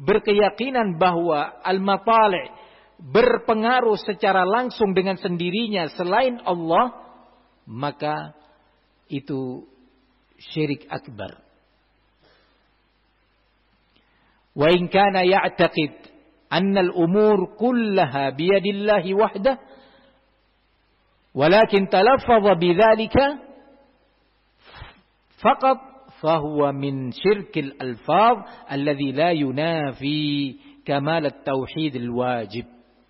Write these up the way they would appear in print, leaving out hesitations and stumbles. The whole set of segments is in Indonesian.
berkeyakinan bahwa al-matali' berpengaruh secara langsung dengan sendirinya selain Allah, maka itu syirik akbar. Wa in kana ya'taqid anna al-umur kullaha biyadillahi wahdah walakin talaffaza bidzalika faqat fahuwa min syirkil alfaz alladhi la yunafi kamal at-tauhid al-wajib.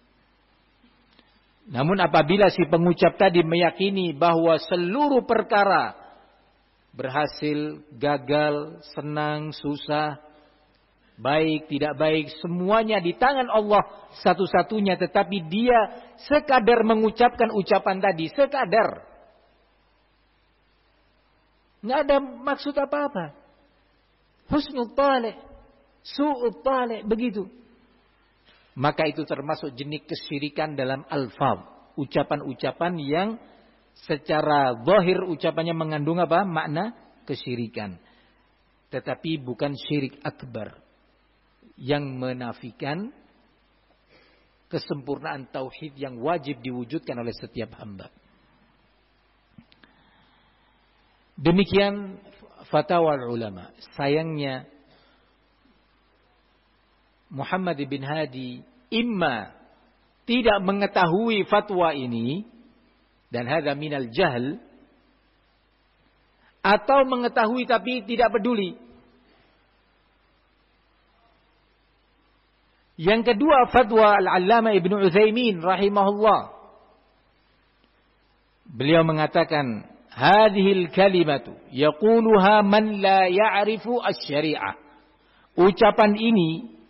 Namun apabila si pengucap tadi meyakini bahwa seluruh perkara berhasil, gagal, senang, susah, baik, tidak baik, semuanya di tangan Allah satu-satunya, tetapi dia sekadar mengucapkan ucapan tadi, sekadar. Nggak ada maksud apa-apa. Husnul talih, su'ul talih, begitu. Maka itu termasuk jenis kesyirikan dalam alfaz. Ucapan-ucapan yang secara zahir ucapannya mengandung apa? Makna kesyirikan. Tetapi bukan syirik akbar yang menafikan kesempurnaan tauhid yang wajib diwujudkan oleh setiap hamba. Demikian fatwa ulama. Sayangnya Muhammad bin Hadi imma tidak mengetahui fatwa ini, dan hadza minal jahl, atau mengetahui tapi tidak peduli. Yang kedua, fatwa Al-Allamah Ibnu Utsaimin rahimahullah. Beliau mengatakan, hadhil kalimatu yaquluha man la ya'rifu asy-syari'ah. Ucapan ini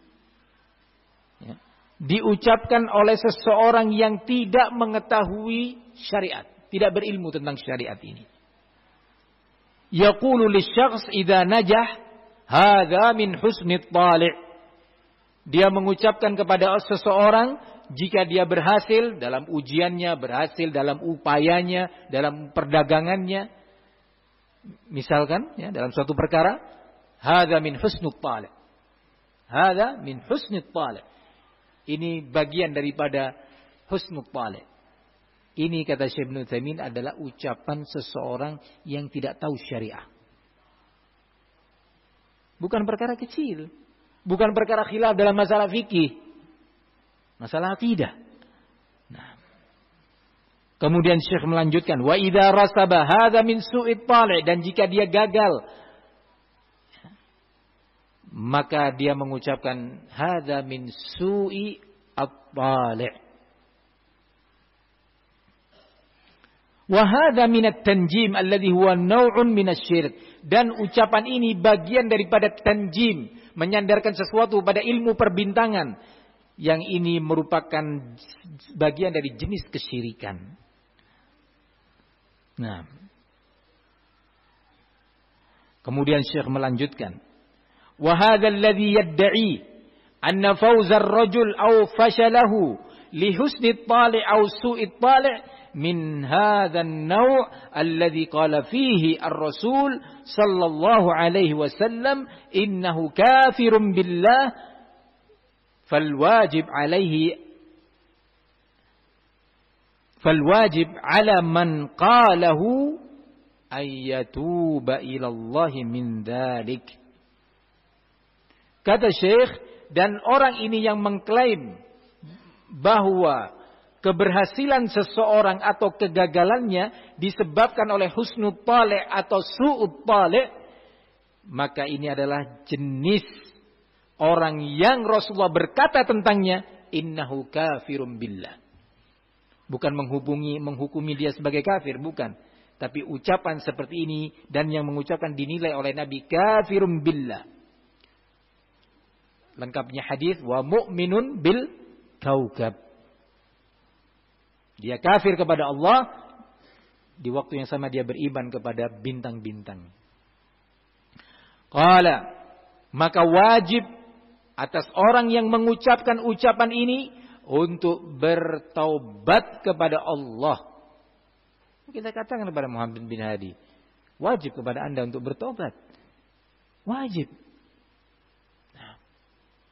diucapkan oleh seseorang yang tidak mengetahui syariat, tidak berilmu tentang syariat ini. Yaqulu lisyakhs idza najah hadza min husnit tali'. Dia mengucapkan kepada seseorang jika dia berhasil dalam ujiannya, berhasil dalam upayanya, dalam perdagangannya, misalkan ya, dalam suatu perkara, hadza min husnit tali'. Hadza min husnit tali'. Ini bagian daripada husnul talib. Ini kata Syekh Ibnu Utsaimin adalah ucapan seseorang yang tidak tahu syariah. Bukan perkara kecil. Bukan perkara khilaf dalam masalah fikih. Masalah akidah. Nah. Kemudian Syekh melanjutkan, wa idza rasaba hadza min su'it tali', dan jika dia gagal, maka dia mengucapkan hadza min su'i at-tali'. Wa hadza min at-tanjim alladhi huwa naw'un min asy-syirk. Dan ucapan ini bagian daripada tanjim, menyandarkan sesuatu pada ilmu perbintangan, yang ini merupakan bagian dari jenis kesyirikan. Nah. Kemudian Syekh melanjutkan, وهذا الذي يدعي أن فوز الرجل أو فشله لحسن الطالع أو سوء الطالع من هذا النوع الذي قال فيه الرسول صلى الله عليه وسلم إنه كافر بالله فالواجب على من قاله أن يتوب إلى الله من ذلك. Kata Syekh, dan orang ini yang mengklaim bahwa keberhasilan seseorang atau kegagalannya disebabkan oleh husnul tali' atau su'ut tali', maka ini adalah jenis orang yang Rasulullah berkata tentangnya, innahu kafirun billah. Bukan menghukumi dia sebagai kafir, bukan. Tapi ucapan seperti ini dan yang mengucapkan dinilai oleh Nabi kafirun billah. Lengkapnya hadis, wa mu'minun bil kaukab. Dia kafir kepada Allah, di waktu yang sama dia beriman kepada bintang-bintang. Qala, maka wajib atas orang yang mengucapkan ucapan ini untuk bertaubat kepada Allah. Kita katakan kepada Muhammad bin Hadi, wajib kepada Anda untuk bertobat. Wajib.